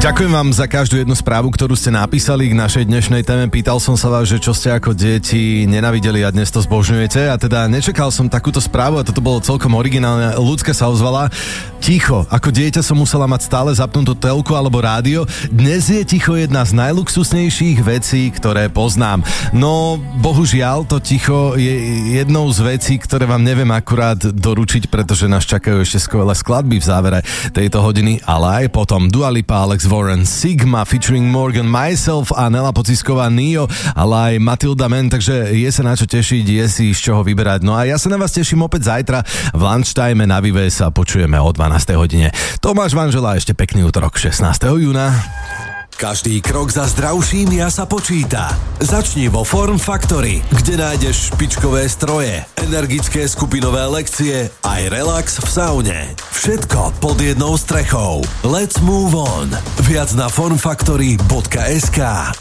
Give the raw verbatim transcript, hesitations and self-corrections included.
Ďakujem vám za každú jednu správu, ktorú ste napísali k našej dnešnej téme. Pýtal som sa vás, že čo ste ako deti nenávideli a dnes to zbožňujete. A teda nečakal som takúto správu a toto bolo celkom originálne. Ľudská sa ozvala: ticho. Ako dieťa som musela mať stále zapnutú telku alebo rádio. Dnes je ticho jedna z najluxusnejších vecí, ktoré poznám. No, bohužiaľ, to ticho je jednou z vecí, ktoré vám neviem akurát doručiť, pretože nás čakajú ešte skvelé skladby v závere tejto hodiny, ale aj potom Dua Lipa, Alex Warren, Sigma featuring Morgan, Myself a Nela Pocísková, Nio, ale aj Matilda Man, takže je sa na čo tešiť, je si z čoho vyberať. No a ja sa na vás teším opäť zajtra v lunchtime na Vive sa počujeme o dvanástej hodine. Tomáš vám želá ešte pekný útorok šestnásteho júna. Každý krok za zdravším ja sa počíta. Začni vo Form Factory, kde nájdeš špičkové stroje, energické skupinové lekcie, aj relax v saune. Všetko pod jednou strechou. Let's move on. Viac na formfactory bodka es ká.